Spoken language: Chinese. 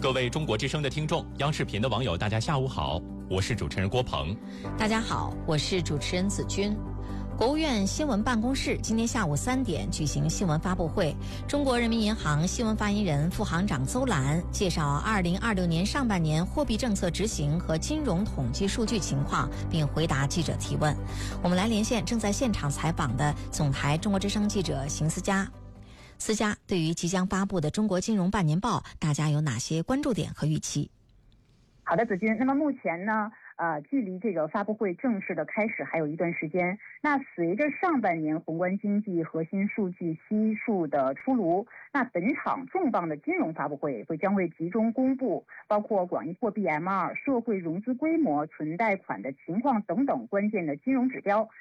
各位中国之声的听众，央视频的网友，大家下午好，我是主持人郭鹏。 大家好，我是主持人子君。国务院新闻办公室今天下午3点举行新闻发布会，中国人民银行新闻发言人、副行长邹兰介绍2026年上半年货币政策执行和金融统计数据情况，并回答记者提问。我们来连线正在现场采访的总台中国之声记者邢思佳。思佳，对于即将发布的中国金融半年报，大家有哪些关注点和预期？ 好的，子君。那么目前呢，距离这个发布会正式的开始还有一段时间。那随着上半年宏观经济核心数据悉数的出炉，那本场重磅的金融发布会将会集中公布包括广义货币 M2、社会融资规模、存贷款的情况等等关键的金融指标。